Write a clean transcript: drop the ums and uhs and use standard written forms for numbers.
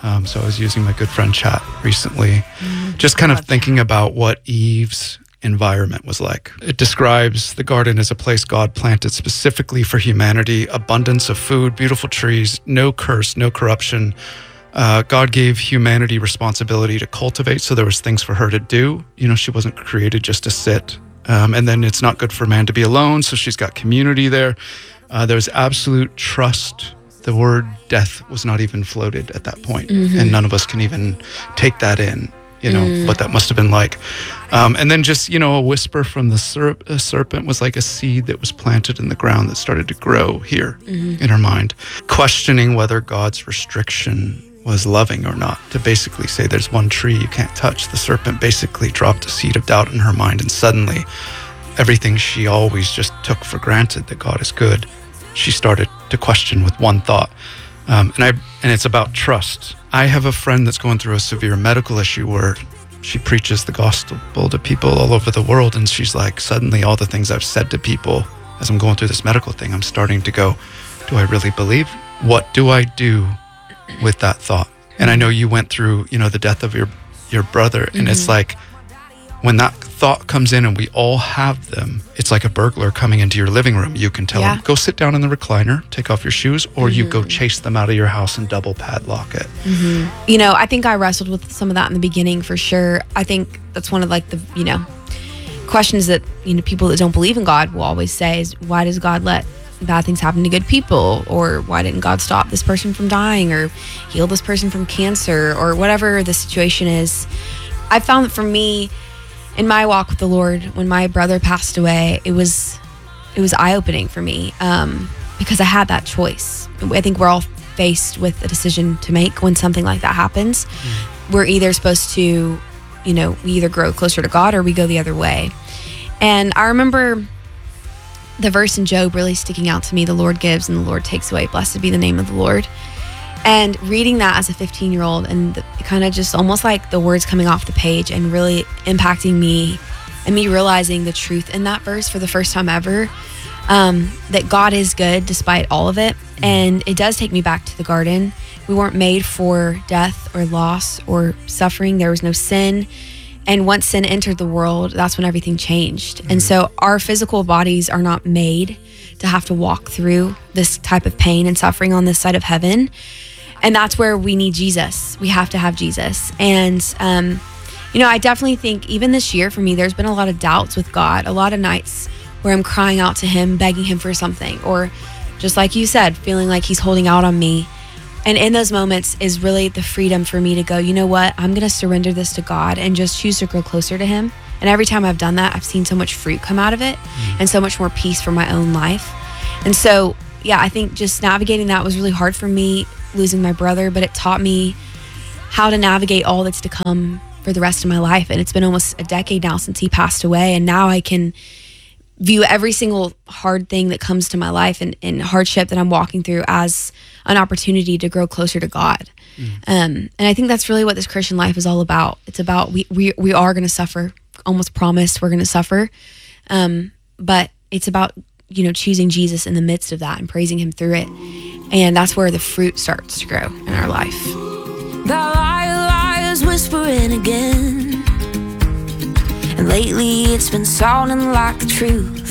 So I was using my good friend chat recently, just kind of thinking about what Eve's environment was like. It describes the garden as a place God planted specifically for humanity, abundance of food, beautiful trees, no curse, no corruption. God gave humanity responsibility to cultivate, so there was things for her to do. She wasn't created just to sit. And then it's not good for man to be alone, so she's got community there. There's absolute trust. The word death was not even floated at that point, and none of us can even take that in, what that must have been like. And then just, a whisper from the serpent was like a seed that was planted in the ground that started to grow here in her mind, questioning whether God's restriction was loving or not, to basically say there's one tree you can't touch. The serpent basically dropped a seed of doubt in her mind, and suddenly everything she always just took for granted, that God is good, she started to question with one thought. And it's about trust. I have a friend that's going through a severe medical issue where she preaches the gospel to people all over the world, and she's like, suddenly all the things I've said to people as I'm going through this medical thing, I'm starting to go, do I really believe? What do I do with that thought? And I know you went through, the death of your brother, and it's like, when that thought comes in, and we all have them, it's like a burglar coming into your living room. You can tell them, go sit down in the recliner, take off your shoes, or you go chase them out of your house and double padlock it. I think I wrestled with some of that in the beginning for sure. I think that's one of like the, questions that, people that don't believe in God will always say is, why does God let bad things happen to good people? Or why didn't God stop this person from dying or heal this person from cancer or whatever the situation is? I found that for me, in my walk with the Lord, when my brother passed away, it was eye-opening for me because I had that choice. I think we're all faced with a decision to make when something like that happens. We're either supposed to, we either grow closer to God or we go the other way. And I remember the verse in Job really sticking out to me. The Lord gives and the Lord takes away. Blessed be the name of the Lord. And reading that as a 15-year-old and kind of just almost like the words coming off the page and really impacting me and me realizing the truth in that verse for the first time ever, that God is good despite all of it. And it does take me back to the garden. We weren't made for death or loss or suffering. There was no sin. And once sin entered the world, that's when everything changed. And so our physical bodies are not made to have to walk through this type of pain and suffering on this side of heaven. And that's where we need Jesus. We have to have Jesus. And, I definitely think even this year for me, there's been a lot of doubts with God, a lot of nights where I'm crying out to him, begging him for something, or just like you said, feeling like he's holding out on me. And in those moments is really the freedom for me to go, you know what, I'm going to surrender this to God and just choose to grow closer to him. And every time I've done that, I've seen so much fruit come out of it and so much more peace for my own life. And so, I think just navigating that was really hard for me, losing my brother, but it taught me how to navigate all that's to come for the rest of my life. And it's been almost a decade now since he passed away. And now I can view every single hard thing that comes to my life and hardship that I'm walking through as an opportunity to grow closer to God. And I think that's really what this Christian life is all about. It's about we are going to suffer, almost promised we're going to suffer. But it's about, choosing Jesus in the midst of that and praising him through it. And that's where the fruit starts to grow in our life. The liars whispering again. And lately it's been sounding like the truth.